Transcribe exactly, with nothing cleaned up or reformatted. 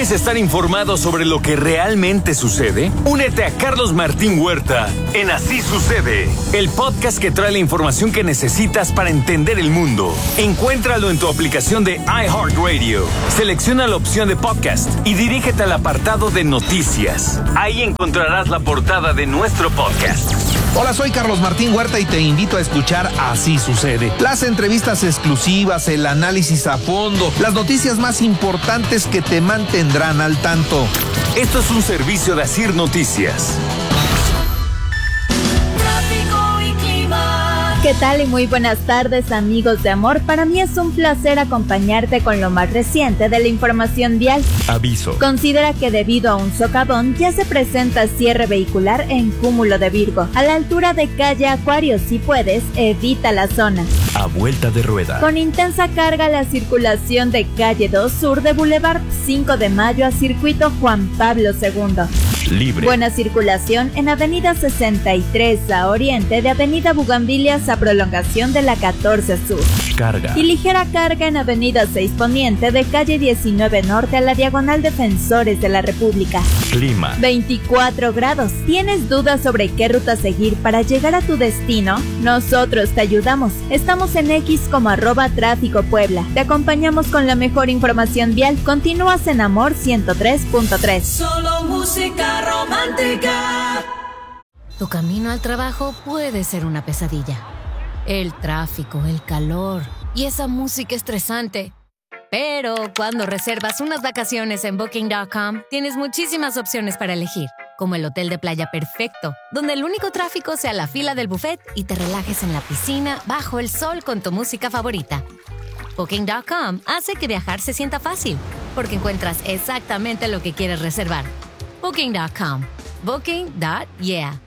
¿Quieres estar informado sobre lo que realmente sucede? Únete a Carlos Martín Huerta en Así Sucede, el podcast que trae la información que necesitas para entender el mundo. Encuéntralo en tu aplicación de iHeartRadio. Selecciona la opción de podcast y dirígete al apartado de noticias. Ahí encontrarás la portada de nuestro podcast. Hola, soy Carlos Martín Huerta y te invito a escuchar Así Sucede. Las entrevistas exclusivas, el análisis a fondo, las noticias más importantes que te mantendrán al tanto. Esto es un servicio de Asir Noticias. ¿Qué tal y muy buenas tardes, amigos de amor? Para mí es un placer acompañarte con lo más reciente de la información vial. Aviso. Considera que debido a un socavón ya se presenta cierre vehicular en Cúmulo de Virgo. A la altura de calle Acuario, si puedes, evita la zona. A vuelta de rueda. Con intensa carga la circulación de calle dos Sur de Boulevard cinco de Mayo a Circuito Juan Pablo segundo. Libre. Buena circulación en Avenida sesenta y tres a Oriente de Avenida Bugambilias a prolongación de la catorce Sur. Carga. Y ligera carga en Avenida seis Poniente de calle diecinueve Norte a la diagonal Defensores de la República. Clima. veinticuatro grados. ¿Tienes dudas sobre qué ruta seguir para llegar a tu destino? Nosotros te ayudamos. Estamos en X como arroba Tráfico Puebla. Te acompañamos con la mejor información vial. Continúas en Amor ciento tres punto tres. Solo música romántica. Tu camino al trabajo puede ser una pesadilla. El tráfico, el calor y esa música estresante. Pero cuando reservas unas vacaciones en Booking punto com, tienes muchísimas opciones para elegir, como el hotel de playa perfecto, donde el único tráfico sea la fila del buffet y te relajes en la piscina bajo el sol con tu música favorita. Booking punto com hace que viajar se sienta fácil, porque encuentras exactamente lo que quieres reservar. Booking punto com. Booking. Yeah.